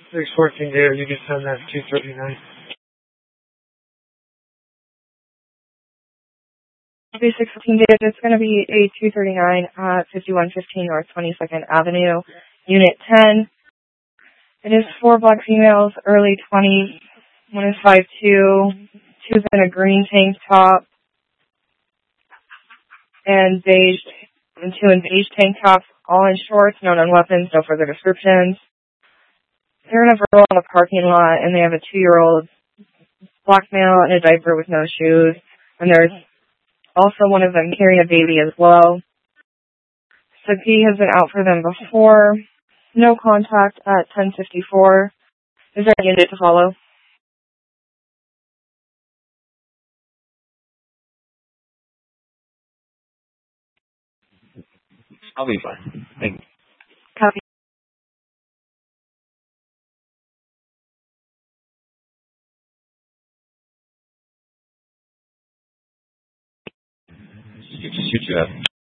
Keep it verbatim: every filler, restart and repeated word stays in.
six fourteen data, you can send that two thirty-nine. Copy six fourteen data, it's going to be a two thirty-nine at fifty-one fifteen North twenty-second Avenue, Unit ten. It is four black females, early twenties. One is five two, two's in a green tank top, and beige, and two in beige tank tops, all in shorts, no known weapons, no further descriptions. They're in a Vertical on the parking lot, and they have a two-year-old black male in a diaper with no shoes, and there's also one of them carrying a baby as well. So P has been out for them before. No contact at ten fifty-four. Is there a unit to follow? I'll be fine. Thank you. Copy. Shoot you up.